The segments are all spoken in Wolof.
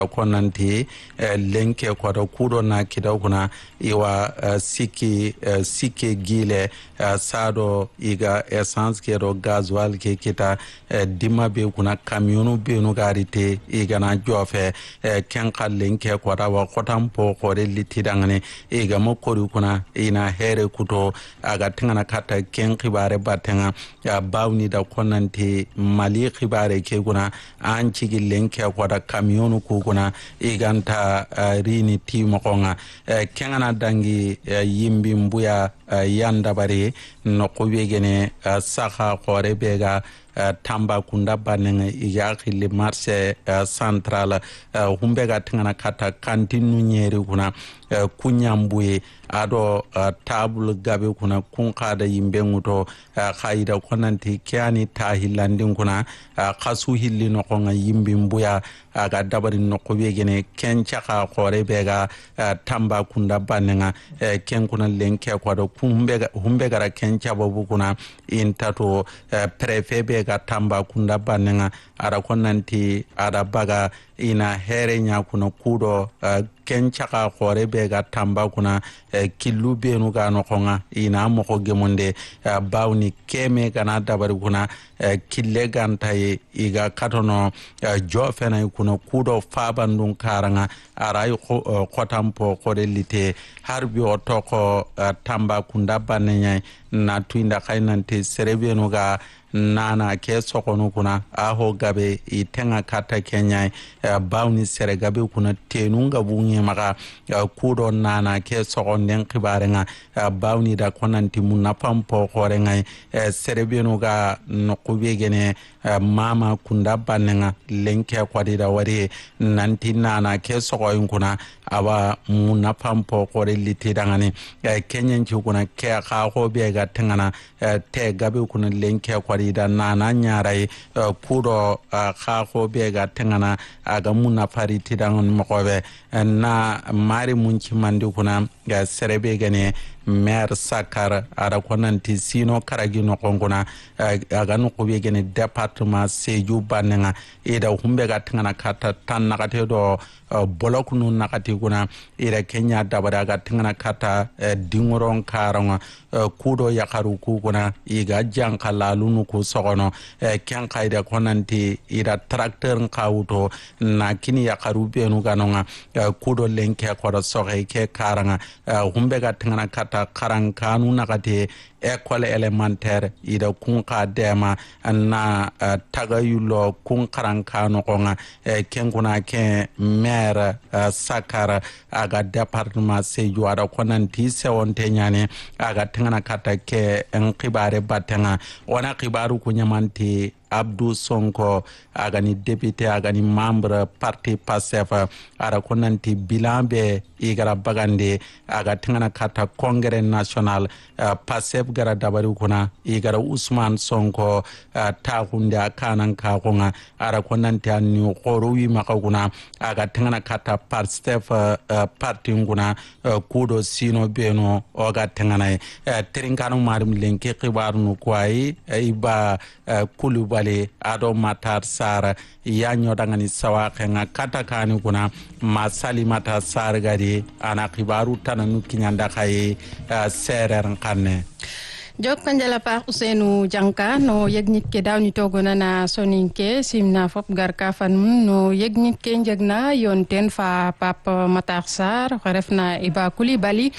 konanti lenke kwada kudo na kida kuna iwa siki gile sado iga essence ke do gasoil ke kita dima be kuna kamionu be no garite iga na jofe kenka lenke kwada wa kotampo kore litidangane iga mokori kuna ina here kuto aga tingana kata ken khibare batenga bawni da konanti mali khibare ke kuna anchi lenke kwada kamionu ku kuna iganta rini timo konga kengana dangi yimbi mbuya yanda bari no kubegene saka khore bega tamba kunda banenga iga khili marché central humbega tengana kata kantinu nyeri kuna kunyambuye ado table gabe kuna kunkada yimbe nguto khaida konanti kyani tahilandin kuna khasu hilli no konga yimbi mbuya aga dabari no kubegene kencha ka khore bega tamba kunda banenga ken kuna lenke kwado humbega ra kencha babu kuna intato prefet bega tamba kunda banenga ara konanti ada baga ina here nya kuna kudo kencha ka khore bega tamba kuna killu benu ga no konga ina moko gemonde bawni keme kana dabari kuna kille gantaye iga katono jofena kuna kudo fabandun karanga arayi kotampo kode lite harbi otoko tamba kunda banenya na tuinda kainante serebenu ga nana ke sokono kuna aho gabe itenga kata kenya bawni sere gabe kuna tenunga bunye maka kudo nana ke sokon den kibarenga bawni da konanti munna pampo korenga serebenu ga nokube gene mama kunda banenga lenke kwadida wari nanti nana ke sokoyin kuna aba munna pampo kore litidangani kenyen kuna ke ka ho be ga tengana te gabe kuna lenke kwadida nana nyarai kudo ka ho be ga tengana aga munna pari tidangon mokobe na mari munchi mandi kuna ga serebe gane maire sakar ara konanti sino karagi no kongona aga no ko gene département seju banenga ida humbe ga tangana kata tan nakate do bolok nu nakati kuna ida kenya dabara ga tangana kata dingoron karonga kudo yakaru ku kuna iga jankala lunu ku sogono ken kaida konanti ida tracteur kawuto na kini yakaru benu ganonga kudo lenke ko soge ke karanga humbe ga tangana kata karankanu nakate école élémentaire ida kunka dema na tagayulo kun karankanu konga kenkuna ke maire sakara aga département seju ada konanti sewonte nyane aga tangana kata ke nkibare batenga ona kibaru kunyamanti Abdou Sonko agani député agani membre parti Pastef ara konanti bilambe igara bagande aga tangana kata congrès national Pastef gara dabari kuna igara Ousmane Sonko ta hunde akanan ka konga ara konanti anni qorowi makaguna aga tangana kata Pastef parti nguna kudo sino beno oga tangana trinkanu marim lenke kibarnu kwai iba kuluba ado matar sara yanyo dangani sawa kenga kata kani kuna masali matar sara gadi ana kibaru tananu kinyanda kai serer kanne jokka njala pa Ousseynou Dianka no yegnit ke dawni togona na soninke simna fop garka fan no yegnit ke njegna yonten fa Pape Matar Sarr refna Iba Coulibaly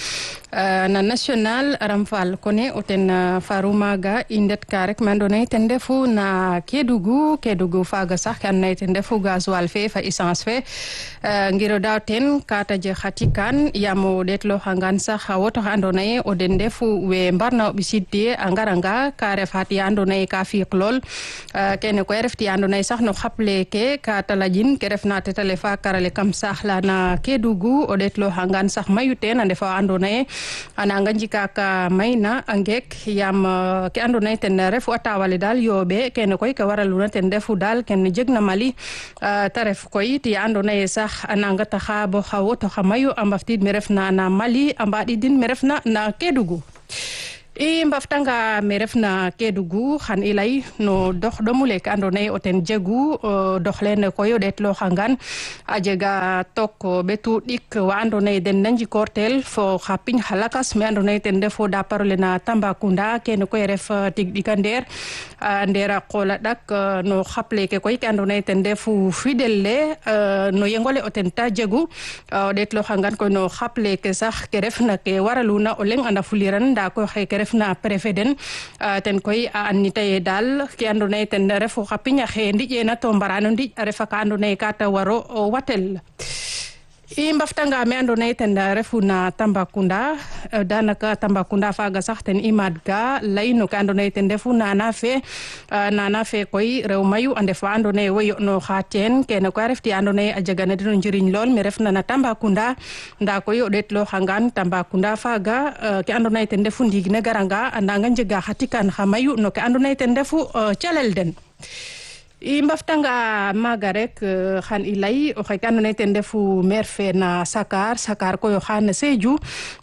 na national ramfal kone oten farumaga indet ka rek mandone ten defu na Kédougou faga sax kan nay ten defu gasoil fe fa essence fe ngiro dawten kata je khatikan yamo detlo hangan sax woto andone o den defu we mbarna bisidde angaranga ka refati andone ka fiqlol kene ko refti andone sax no xaple ke ka talajin ke refna te telefa karale kam sax la na Kédougou o detlo hangan sax mayuten ande fa andone ananga jika ka mayna angek yam ke andone ten refu atawale dal yobe kene koy ka waraluna ten defu dal ken jegna Mali taref koy ti andone sax ananga taxa bo xawo to xamayu ambaftid mi refna na Mali ambadi din mi refna na Kédougou i mbaftanga me refna Kédougou xan i lay no dox ɗomu leke andoona yee o ten jegu dox lene koy o ɗeetlooxangan a jega tok ɓetu ɗik wa andoona yee den na njikoortel fo xa piñ xa lakas me andoona yee ten refu dapar ole na Tambacounda kene koy ref tig ɗik a ndeer a qool a ɗak no xap leke koy ke andoona yee ten refu fidel le no yengole o ten ta jegu o ɗeetlooxangan koy no xap leke sax ke refna ke waraluna o leŋ anda fuliran ndaa koy xeke refna préfet den ten koy a andita ye daal ke andoona yee ten refu xa piñ axe ndiƴeena to mbarano ndiƴ a refa ka andoona yee ka ta waro watel i mbaftanga me andoona yee ten refu na Tambacounda danaka Tambacounda faga sax ten i maad ga lay no ke andoona yee ten refu nana fe koy rew mayu a ndef wa andoona yee wo yo'nooxa teen kene koy a ref tiya andoona yee a jega na den o njiriñ lool me refna na Tambacounda ndaa koy o ɗeetlooxangan Tambacounda faga ke andoona yee ten refu ndiig ne garanga a ndanga njega xa tikan xa mayu no ke andoona yee ten refu calel den i mbaftanga maaga rek xan i lay o xeke andoona yee ten refu maire fe na Sakar koy o xaana Sédhiou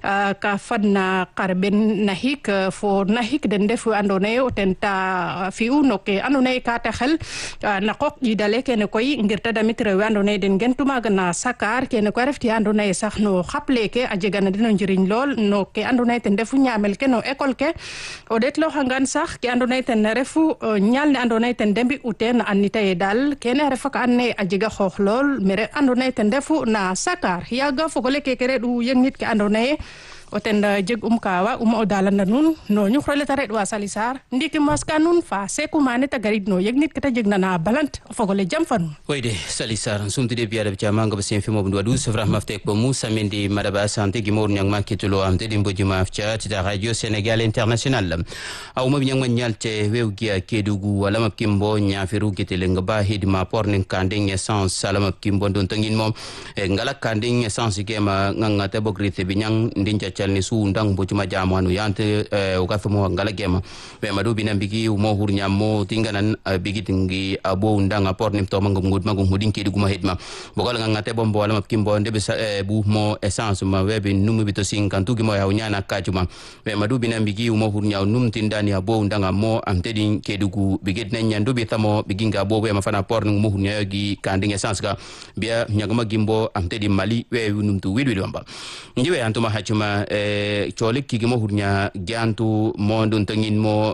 ka fadna qarɓen naxik fo naxik den ndefu andoona yee o ten ta fi'u no ke andoona yee ka ta xel na qooq ƴiid ale kene koy ngir ta damit rew we andoona yee den ngentu maaga na Sakar kene koy a ref tiya andoona yee sax no xap leke a jega na den o njiriñ lool no ke andoona yee ten refu ñaamel ke no école ke o ɗeetlooxangan sax ke andoona yee ten refu ñaal ne andoona yee ten de mbi'u teen andita ye daal kene a refa ka andoona yee a jega xoox lool mere andoona yee ten refu na Sakar yaaga fogole keke reɗ'u yegnit ke andoona yee o ten jeg kaawa o dalana nuun no ñuxrole ta reɗ'wa Sali Sarr ndiiki moska nuun fa Sekou Mané ta garid no yegnit ke ta jegna na Balant o fogole jam fa nuun wayde Sali Sarr sumtude biyaɗa cama ngaba sen fimo ɓe waɗu sefra maftek bo Moussa Mendy madaba santé gimor ñangma ketulo am tedi mboji maftia tita radio Sénégal international awma ɓe ñangma ñalte wewgiya Kédougou wala mab kimbo ñafiru getele ngaba hidma pornen kandeng essence sala mab kimbo don tangin mom ngala kandeng essence gema nganga te bogrite ɓe ñang ndinca calni su ndang bocuma jamanu yante o gathmo ngala gema be madu bina bigi mo hurnya mo tinganan bigi tingi abo ndang apor nim to mangum ngud magum hudin ki duguma hitma bogal nganga te bombo wala mapkimbo ndebe bu mo essence ma webe numu bito sinkantu gi mo ya nyana kajuma be madu bina bigi mo hurnya num tindani abo ndanga mo amtedi kedugu bigi nanya ndubi thamo bigi nga abo we mafana por mo hurnya gi kanding essence ga bia nyagama gimbo amtedi mali we num tu widwi wamba njiwe antuma hachuma colik kigi mo hurnya giantu mo ndun tangin mo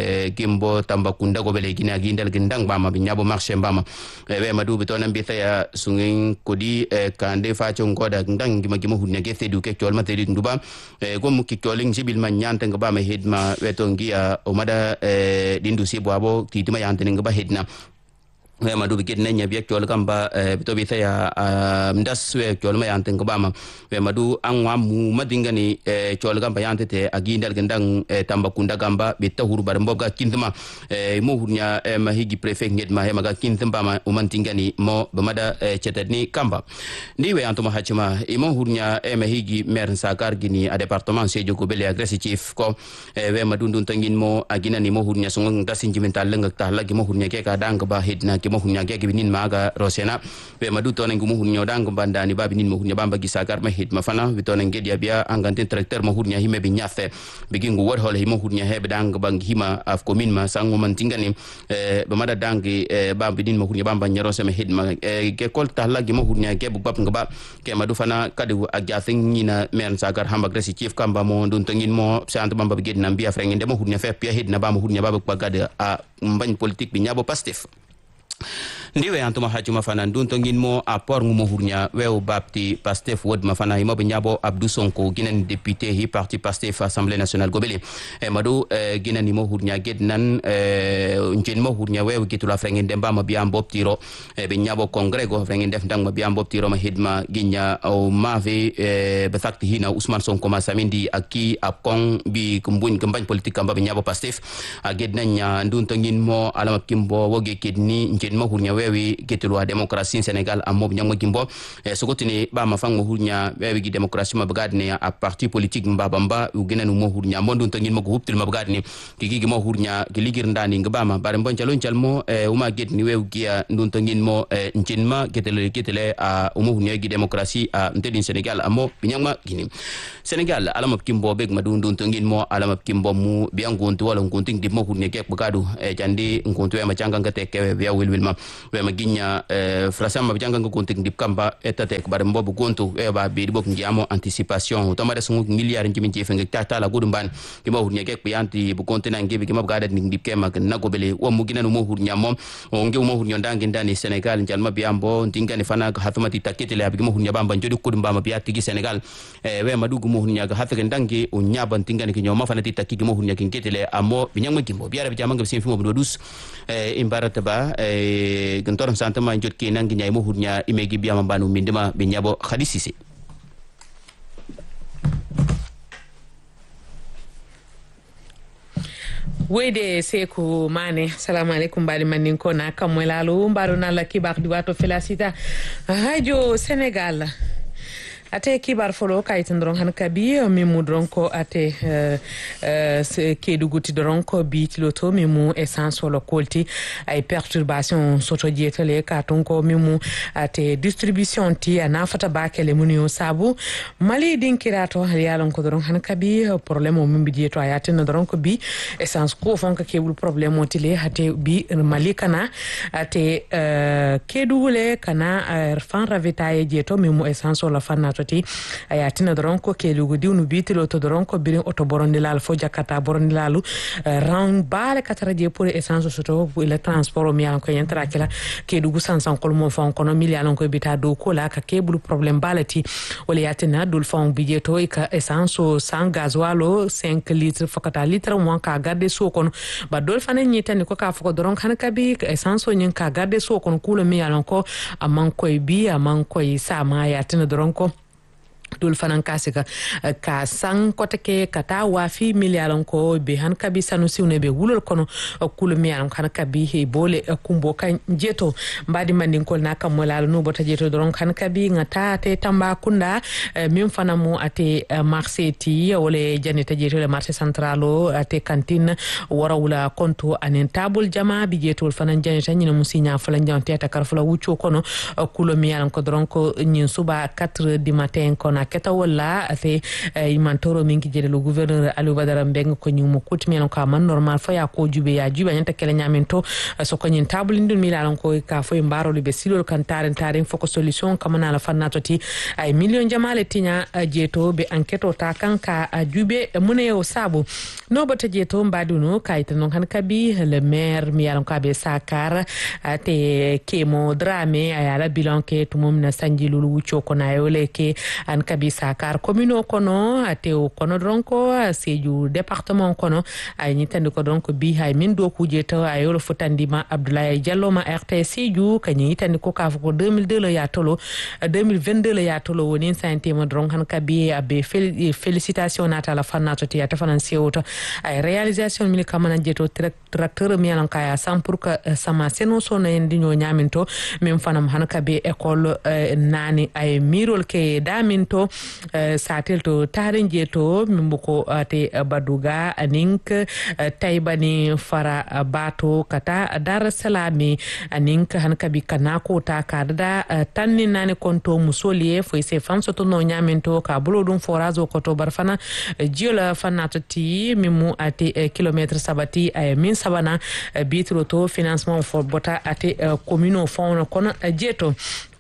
gimbo Tambacounda go bele gina gindal gindang bama bi nyabo marché bama be madu beto nan bi taya sungin kodi kande fa ngoda ndang gima gima hurnya ge fedu ke col materi nduba go mu ki coling jibil man nyanta ngaba ma hedma weto ngia o mada dindu sibo abo titima yanta ngaba hedna we madu bi gidna nya biek tol kamba to bi taya ndas we tol ma yante ngaba we madu anwa mu madingani tol kamba yante te agindal gendang Tambacounda gamba be tahuru bar mboga kindma mo hurnya ma higi prefect nged ma hema ga kindma ma umantingani mo bamada chetani kamba ni we antuma hachima mo hurnya ma higi maire Sakar gini a département Sédhiou ko bele agresi chief ko we madu ndun tangin mo agina ni mo hurnya songo dasin jimental lenga ta lagi mo hurnya ke ka dang ba hedna mo hunya ge binin maga rosena be madu to nangu mo hunya dang banda ni babinin mo hunya bamba gi Sakar ma hit ma fana bi to nangu dia bia angante tracteur mo hunya hime bi nyafe bi gingu wor hol mo hunya hebe dang bang hima af commune ma sango man tingani be mada dang bambinin mo hunya bamba nyaro sama hit ma ge kol tahla gi mo hunya ge bu bab ngaba ke madu fana kadu agathin nyina men Sakar hamba gresi chief kamba mo dun tangin mo sant bamba bi gedna bia frengende mo hunya fe pia hit na bamba hunya baba bagade a mbagn politique bi nyabo Pastef ndiwe antuma hajuma fana ndun tongin mo apport ngumo hurnya wew bapti Pastef wod ma fana himo nyabo Abdou Sonko ginen député hi parti Pastef Assemblée nationale gobele madu ginen mo hurnya gednan njen mo hurnya wew gitula frengen demba ma biam boptiro be nyabo congrès go frengen def ndang ma biam boptiro ma hidma ginya o mave be fakti hina Ousmane Sonko ma samindi aki apkong bi kumbun campagne politique kamba be nyabo Pastef gednan nya ndun tongin mo alama kimbo woge kidni njen mo hurnya wewi getulwa demokrasi Sénégal amob nyangma gimbo sokotini ba mafang hurnya wewi gi demokrasi mabagadni a parti politique mbabamba ugenen mo hurnya mondun tangin mo huptil mabagadni kigi mo hurnya giligir ndani ngabama bare mbon calon calmo uma getni wewi gi ndun tangin mo njinma getele a umo hurnya gi demokrasi a ndedin Sénégal amo binyangma gini Sénégal alamap kimbo beg madundun tangin mo alamap kimbo mu bianguntu wala ngunting di mo hurnya gek bagadu jandi nguntu e macanga ngate kewe via wilma we maginya frasama bijanga ngunting dip kamba etate bare mbobu gontu e ba bi bok ngiamo anticipation tamare sungu milliard njimi jefe ngek tata la gudumban ki mo hurnya gek bianti bu kontina ngebi ki mabgada ning dip kema nagobele wo mugina no mo hurnya mom ngi mo hurnya ndangi ndani Sénégal njalma biambo ndingani fana hafamati taketele abi mo hurnya bamba njodi kudumbama biati gi Sénégal we madugu mo hurnya ga hafeke ndangi unyaba ndingani ki nyoma fana takiki mo hurnya kinketele amo binyangma gimbo biara bijamanga bisimfi mo budus imbarataba gantoram santama njot ki nangi nyay mo hurnya imegi biama banu mindima binyabo khadisisi wede seku mane salamu alaikum bali manin ko na kamwelalu mbaro na la kibar di wato felicita radio Sénégal ate kibar folo kaytin dron han kabi mimu dron ko ate keduguti dron ko bitloto mimu essence wala kolti ay perturbation soto jetale katon ko mimu ate distribution ti ana fata bakele munio sabu mali dinkirato haliyalon ko dron han kabi problème mum bidieto ayate no dron ko bi essence ko fonka kebul problème otile ate bi mali kana ate kedugule kana fan ravitaye jeto mimu essence wala fanna toti ayatina doron ko kelugo diwnu bitilo to doron ko birin auto borondilal fo jakata borondilalu ran bale kataraje pour essence soto pour le transport mi an ko yentra kala kelugo sansan kol mo fon kono milialon ko bita do ko la ka kebulu problème balati wala yatina dul fon bijeto e ka essence sans gasoil 5 litres fokata litre mo ka garde so kono ba dol fane nyitani ko ka foko doron kan ka bi essence nyin ka garde so kono kulo mi alon ko amman koy bi amman koy sama yatina doron ko dul fanan kasika ka sang koteke kata wafi milialon ko be han kabi sanusi une be wulol kono kulu mialon kan kabi he bole kumbo kan jeto mbadi mandin kol na kam molal no bota jeto doron kan kabi ngata te tamba kunda min fanamu ate marché ti wole janita jeto le marché centralo ate cantine wara wula konto anen table jama bi jeto fanan janita nyina musinya falan jante ta karfula wucho kono kulu mialon ko doron ko nyin suba 4 du matin kono keta wala ate imantoro mingi jede le gouverneur Aliou Badara Mbeng ko nyumo kutmi lon ka man normal fa ya ko jube ya jube nyanta kele nyamento so ko nyin table ndul mi lon ko ka fo mbaro le be silol kan taren foko solution kamana la fannato ti ay million jamale tinya jeto be enquête ta kan ka jube mune o sabu no bota jeto mbaduno kayta non kan kabi le maire mi lon ka be sakar ate kemo drame ayala bilan ke tumum na sanjilulu wucho ko na yole ke an kabi sakar commune kono ate o kono dronko seju département kono ay nyitandi ko dronko bi hay min do kuje to ayolo futandima Abdoulaye Diallo ma RTS seju kanyi yitandi ko ka ko 2002 le ya tolo 2022 le ya tolo woni santé mo dron han kabi abe félicitations nata la fannato ti ata fanan sewto ay réalisation mi kamana jeto tracteur mi alan kaya sam pour que sama seno sona en dinyo nyaminto min fanam han kabi école nani ay mirol ke daminto satel to tarin jeto mimbuko ate baduga anink taybani fara bato kata dar salami anink han kabi kanako ta kada tanni nani konto musolie foi se fam soto no nyamento ka bulodum forazo koto barfana jiola fanato ti mimu ate kilometre sabati ay min sabana bitro to financement for bota ate commune fond kono jeto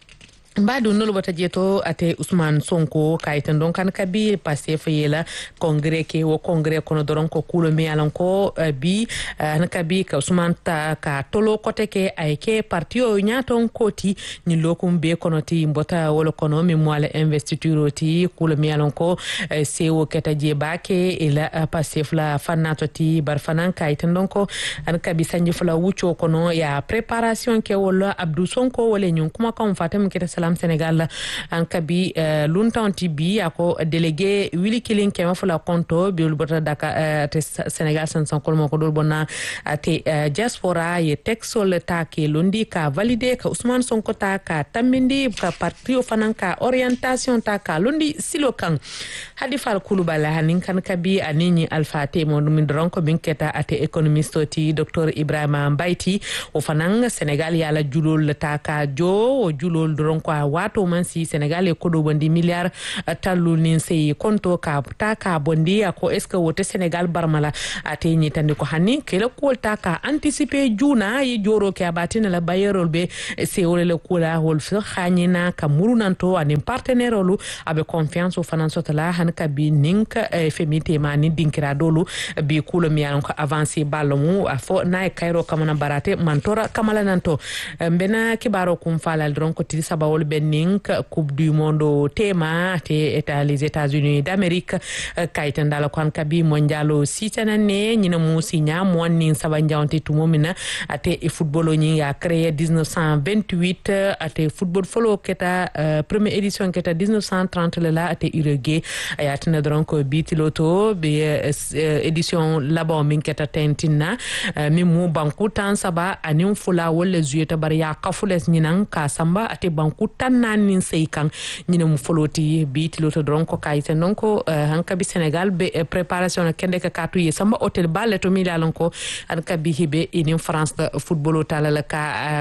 mbadu nolo bota jeto ate Ousmane Sonko kayten don kan kabi passé fayela congrès ke wo congrès kono doron ko kulo mi alan ko bi an kabi ka Ousmane ta ka tolo kote ke ay ke parti o nyaton koti ni lokum be kono ti mbota wolo kono mi moale investiture ti kulo mi alan ko sewo keta je bake ila passé fla fanato ti bar fanan kayten don ko an kabi sanji fla wucho kono ya préparation ke wolo Abdou Sonko wole nyun kuma kam fatam keta sala Salam Sénégal ankabi luntanti bi ako délégué Willy Killing kema fula konto bi ulbota Dakar te Sénégal san kolmo ko dol bonna te diaspora ye texol ta ke londi ka validé ka Ousmane Sonko ta ka tamindi ka parti o fanan ka orientation ta ka londi silo kan hadi fal kulubala hanin kan kabi anini alpha te mo min dronko bin keta ate économiste ti Dr Ibrahima Mbayti o fanan Sénégal yala julol ta ka jo o julol dronko wato man si Sénégal e kodo bondi milliard tallu nin sey konto ka ta ka bondi ko est ce que wote Sénégal barmala ate ni tande ko hanni kala ko ta ka anticiper juna yi joro ke abatina la bayerol be se wole le kula hol fi khanina ka murunanto anim partenaire olu abe confiance o fanan sotala han ka bi nink femite mani dinkira dolu bi kulo mi ko avancer ballomu afo na kayro kamana barate mantora kamala nanto mbena kibaro kum falal dron ko tili sabawol benink coupe du monde tema te les États-Unis d'Amérique kaytan dala kon kabi mondialo sitanane nyina musinya monni sabanjawnte tumomina ate football ni ya créé 1928 ate football follow keta première édition keta 1930 la ate irrigué ayatina donc bitiloto be édition labo min keta tentina mi mu banku tan saba anim fula wala zuyeta bar ya kafules nyinan ka samba ate banku tan nanin seykan nyina mu foloti bitiloto donc kayta donc hankabi Sénégal be préparation kende ka katu ye samba hôtel balle to milalon ko an kabi hibe in France da football tala ka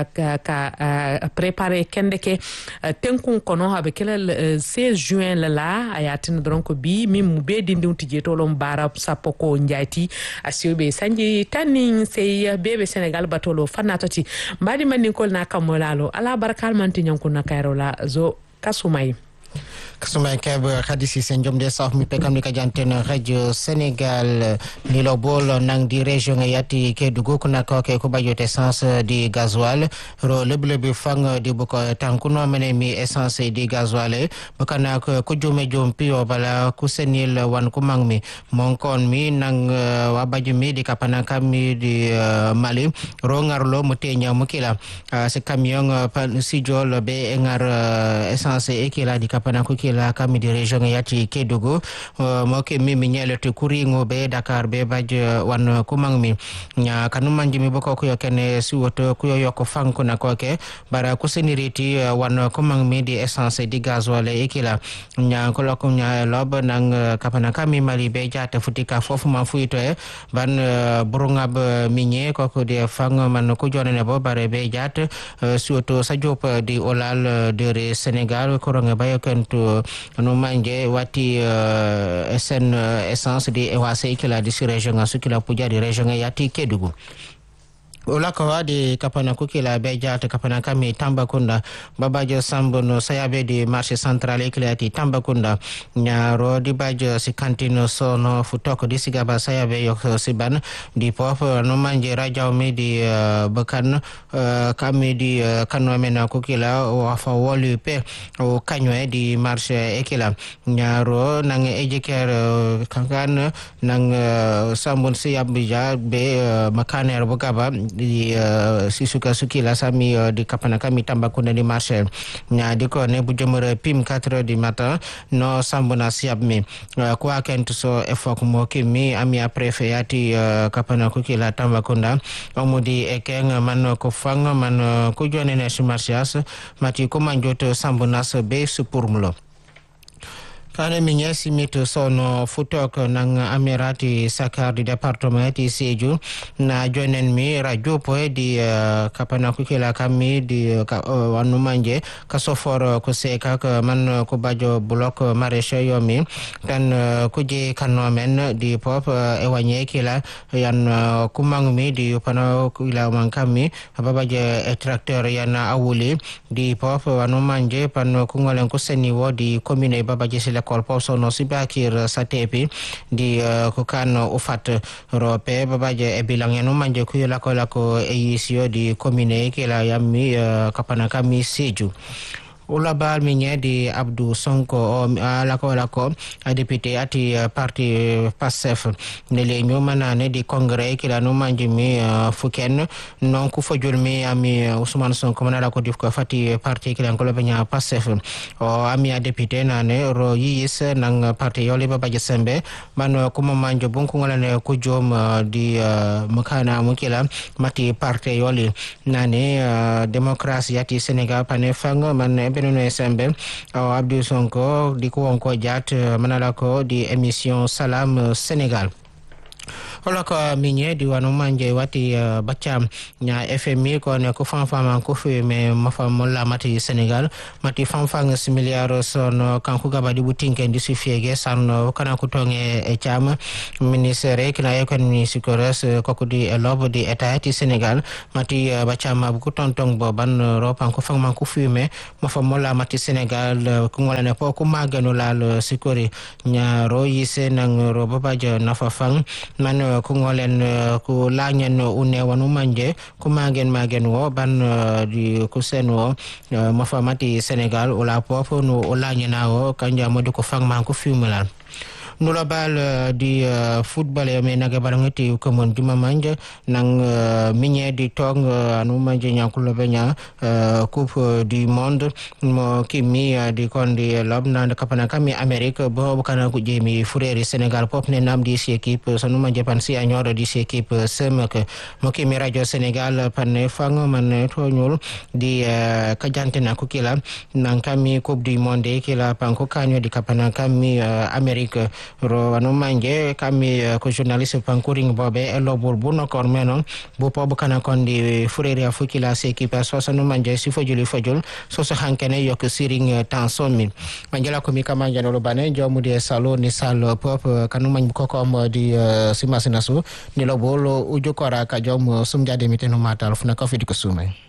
préparer kende ke tenkun kono habe kala 16 juin la ayatin donc bi mi mu be dindi tije to lom bara sapoko njaati asiobe sanji tanin sey bebe Sénégal batolo fanatoti mbadi man ko na kamolalo ala barakal man tinyanku na kairola zo kasumay Kasumay keb khadisi senjom de saf mi pekam ni kajanten radio Sénégal ni lo bol nang di région yati Kédougou kuna ko ke ko bajote essence di gasoil ro leble fang di buko tankuno mene mi essence di gasoil bakana ko jome jom pio bala kusenil wan ko mangmi mon kon mi nang wabaji mi di kapana kami di Mali ro ngarlo mutenya mukila se camion pan sijol be ngar essence ekila di kapana ko la kami di région yati Kédougou mo ke mi nyele to kuringo be Dakar be baj wan kumang mi nya kanu manji mi boko ko yokene suwoto ko yoko fanko na ko ke bara ko seniriti wan kumang mi di essence di gasoil ekila nya ko loko nya lob nang kapana kami Mali be jata futika fofu ma fuito e ban burungab minye ko ko de fang man ko jonene bo bare be jata suwoto sajop di olal de Sénégal ko ronga bayo kento no manje wati SN essence di ewase kila di région asukila puja di région yati Kédougou ola ko wadi kapana kukila be jata kapana kami Tambacounda babajo sambo no sayabe di marché central eklati Tambacounda nyaro di bajo si kantino sono futoko di sigaba sayabe yok siban di pop no manje rajaw mi di bekan kami di kanwa mena kukila o afa wolu pe o kanywe di marché ekila nyaro nang ejeker kankan nang sambon siyabija be makaner bogaba di sisuka suki la sami di kapana kami Tambacounda di marché nya di ko ne bu jomere pim 4 du matin no sambona siab mi ko akent so efok mo kimi ami préfet yati kapana ko ki la Tambacounda omudi ekeng man ko fang man ko jone ne marché mati ko manjoto sambona so be supurmulo kane minye simito sono futok nang amirati sakar di departement di Sédhiou na jonen mi radio po di kapana kukila kami di wanu manje kasofor ko seka man ko bajo blok maraîcher yomi tan kuje kanomen di pop ewanye kila yan kumang mi di pana kila mankami babaje tracteur yan awuli di pop wanu manje pan kungolen ko seniwo di commune babaje sele kolpo sono sibakir satepi di kukan ufat rope babaje e bilang yanu manje kuyula ko lako eisio di commune kila yami kapana kami Sédhiou ulabal minye di Abdou Sonko lako député ati parti Pastef ne le ñomanane di congrès kila no manjimi fuken non ku fojul mi ami Ousmane Sonko manala ko dif ko fati parti kila ko benya Pastef o ami député nane ro yis nang parti yole baba sembe man kuma manjo bunku ngala ku jom di mukana mukila mati parti yole nane démocratie ati Sénégal pane fang man benno sembe o Abdou Sonko di ko wonko jat manala ko di émission Salam Sénégal holako minye di wanu manje wati bacham nya FMI ko ne ko fanfama ko fe me mafa molla mati Sénégal mati fanfang similiaro son kanku gabadi butinke ndi sifiege san kana ko tonge e cham ministère kina économie sikores ko ko di lobo di état ti Sénégal mati bacham bu ko tontong bo ban ropan ko fangman ko fume mafa molla mati Sénégal ko ngolane po ko magano lal sikori nya ro yise nang ro babajo nafa fang man ku ngolen ku lañen une wanu manje ku magen wo ban di ku sen wo mafamati Sénégal ola popo no lañena wo kanja modi ko fangman ku fimulan nula bal di football me naga barangati ko mon dima manje nang minye di tong anu manje nyakulo benya coupe du monde mo kimi di kondi lobna kapana kami Amerique bo kana ku jemi fureri Sénégal pop ne nam di si équipe sonu manje pan si anyoro di si équipe semak mo kimi radio Sénégal pan fango man to nyul di kajante na ku kila nang kami coupe du monde kila pan ko kanyo di kapana kami Amerique ro wanu manje kami ko journaliste pankuring bobe elo burbu no kormeno bu po bukana kondi fureri afukila se équipe sosanu manje si fojuli fojul soso hankene yok siring tanson min manjala ko mi kama jano lo bane jomu de salo ni salo pop kanu man ko ko mo di simasinasu ni lo bolo ujo kora ka jom sum jade miteno matal funa ko fi ko sumay